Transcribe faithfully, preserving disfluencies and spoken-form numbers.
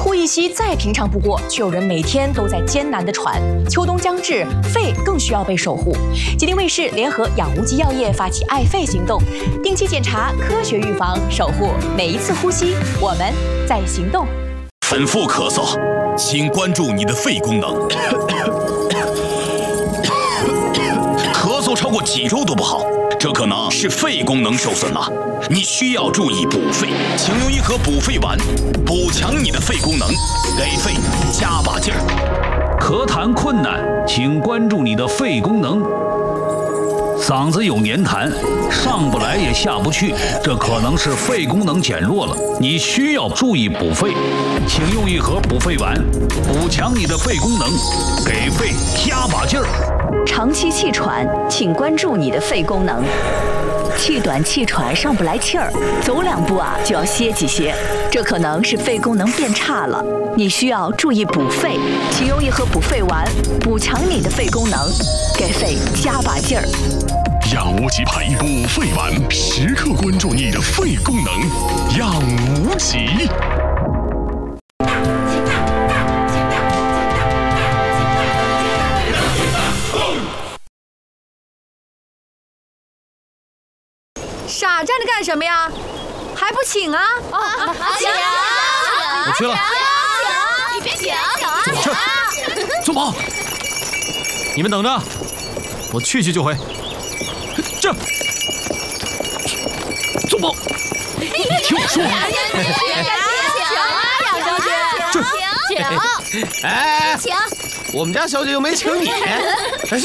呼一吸再平常不过，却有人每天都在艰难地喘。秋冬将至，肺更需要被守护。吉林卫视联合养无极药业发起爱肺行动，定期检查，科学预防，守护每一次呼吸。我们在行动。 反复咳嗽，请关注你的肺功能。咳嗽超过几周都不好，这可能是肺功能受损了。你需要注意补肺，请用一盒补肺丸，补强你的肺功能，给肺加把劲儿。 咳痰困难，请关注你的肺功能。嗓子有黏痰，上不来也下不去，这可能是肺功能减弱了，你需要注意补肺，请用一盒补肺丸，补强你的肺功能，给肺加把劲儿。 长期气喘，请关注你的肺功能。气短气喘上不来气儿，走两步啊就要歇几歇，这可能是肺功能变差了，你需要注意补肺，请用一盒补肺丸，补强你的肺功能，给肺加把劲儿。 养无极牌补肺丸，时刻关注你的肺功能，养无极。 傻站着干什么呀？还不请啊？ 啊啊！请！ 我去了。 请！你别请！ 怎么去？宗宝，你们等着，我去去就回。这，宗宝，听我说。 请！请！请！请！ 哎， 请！ 我们家小姐又没请你。哎，